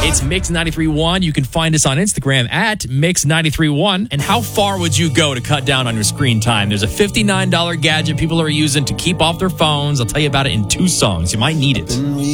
It's Mix 93.1. You can find us on Instagram at Mix931. And how far would you go to cut down on your screen time? There's a $59 gadget people are using to keep off their phones. I'll tell you about it in 2 songs. You might need it.